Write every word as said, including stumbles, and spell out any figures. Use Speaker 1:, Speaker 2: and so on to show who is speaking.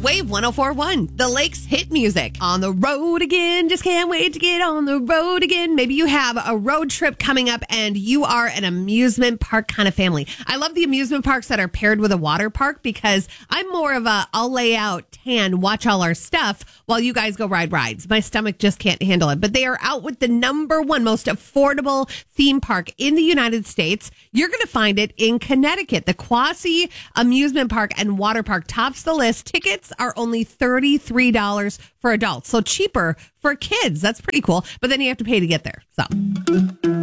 Speaker 1: Wave one oh four point one, the Lakes hit music. On the road again. Just can't wait to get on the road again. Maybe you have a road trip coming up and you are an amusement park kind of family. I love the amusement parks that are paired with a water park because I'm more of a, I'll lay out, tan, watch all our stuff while you guys go ride rides. My stomach just can't handle it. But they are out with the number one most affordable theme park in the United States. You're going to find it in Connecticut. The Quasi Amusement Park and Water Park tops the list. Tickets are only thirty-three dollars for adults, so cheaper for kids. That's pretty cool. But then you have to pay to get there. So